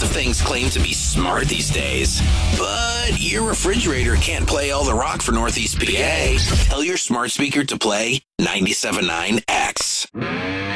of things claim to be smart these days. But your refrigerator can't play all the rock for Northeast PA. Tell your smart speaker to play 97.9 X.